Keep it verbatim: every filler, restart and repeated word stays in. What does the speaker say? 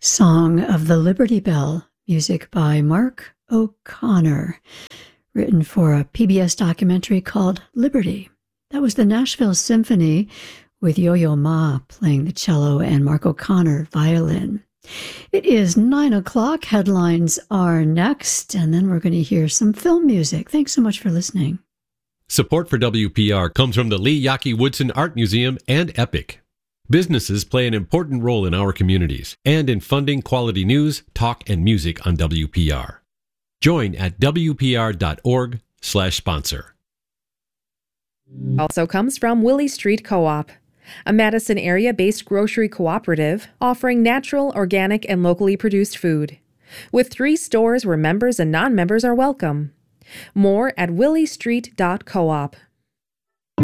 Song of the Liberty Bell, music by Mark O'Connor, written for a P B S documentary called Liberty. That was the Nashville Symphony with Yo-Yo Ma playing the cello and Mark O'Connor violin. It is nine o'clock. Headlines are next, and then we're going to hear some film music. Thanks so much for listening. Support for W P R comes from the Lee Yaki Woodson Art Museum and Epic. Businesses play an important role in our communities and in funding quality news, talk, and music on W P R. Join at W P R dot org slash sponsor. Also comes from Willie Street Co-op, a Madison area-based grocery cooperative offering natural, organic, and locally produced food, with three stores where members and non-members are welcome. More at willie street dot coop.